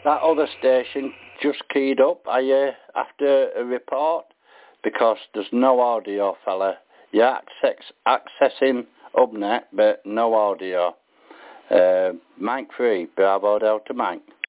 that other station just keyed up. Are you after a report? Because there's no audio, fella. You're accessing Hubnet, but no audio. Mike 3, Bravo Delta Mike.